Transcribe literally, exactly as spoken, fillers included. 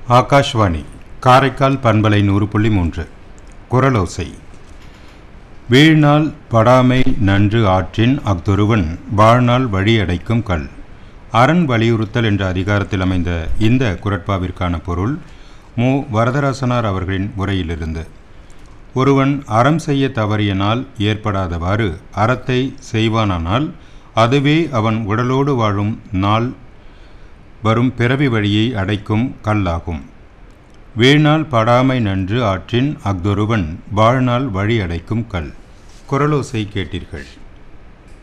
ஆகாஷ்வாணி காரைக்கால் பண்பலை நூறு புள்ளி மூன்று குரலோசை. வீழ்நாள் படாமை நன்று ஆற்றின் அஃதொருவன் வாழ்நாள் வழியடைக்கும் கல். அரண் வலியுறுத்தல் என்ற அதிகாரத்தில் அமைந்த இந்த குரட்பாவிற்கான பொருள் மு வரதராசனார் அவர்களின் உரையிலிருந்து. ஒருவன் அறம் செய்ய தவறியனால் ஏற்படாதவாறு அறத்தை செய்வானானால் அதுவே அவன் உடலோடு வாழும் நாள் வரும் பிறவி வழியை அடைக்கும் கல்லாகும். வீழ்நாள் படாமை நன்று ஆற்றின் அஃதொருவன் வாழ்நாள் வழி அடைக்கும் கல். குரலோசை கேட்டீர்கள்.